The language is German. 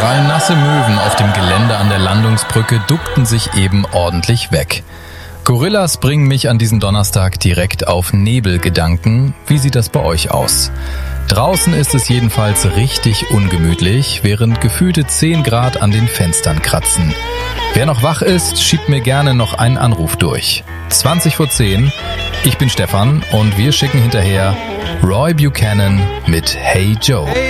Drei nasse Möwen auf dem Gelände an der Landungsbrücke duckten sich eben ordentlich weg. Gorillas bringen mich an diesem Donnerstag direkt auf Nebelgedanken. Wie sieht das bei euch aus? Draußen ist es jedenfalls richtig ungemütlich, während gefühlte 10 Grad an den Fenstern kratzen. Wer noch wach ist, schiebt mir gerne noch einen Anruf durch. 20:10. Ich bin Stefan und wir schicken hinterher Roy Buchanan mit Hey Joe.